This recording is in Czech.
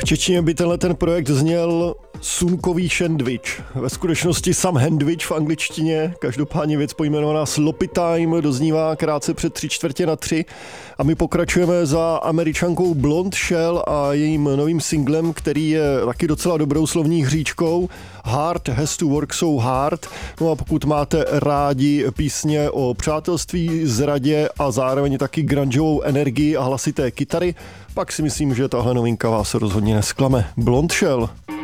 češtině by ten projekt zněl Sunkový sandwich. Ve skutečnosti Sam Handwich v angličtině, každopádně věc pojmenovaná Sloppy Time doznívá krátce před 3:45 a my pokračujeme za Američankou Blonde Shell a jejím novým singlem, který je taky docela dobrou slovní hříčkou. Hard has to work so hard. No a pokud máte rádi písně o přátelství, zradě a zároveň taky grungeovou energii a hlasité kytary, pak si myslím, že tahle novinka vás rozhodně nesklame. Blonde Shell.